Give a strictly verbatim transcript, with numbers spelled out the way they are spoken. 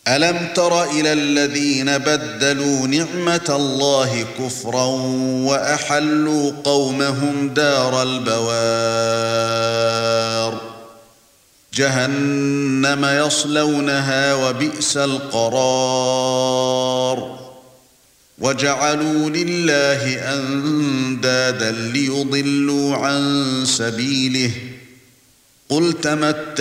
أَلَمْ تَرَ إِلَى الَّذِينَ بَدَّلُوا نِعْمَةَ اللَّهِ كُفْرًا وَأَحَلُّوا قَوْمَهُمْ دَارَ الْبَوَارِ جَهَنَّمَ يَصْلَوْنَهَا وَبِئْسَ الْقَرَارُ وَجَعَلُوا لِلَّهِ أَندَادًا لِيُضِلُّوا عَن سَبِيلِهِ قُلْ تَمَتَّعُوا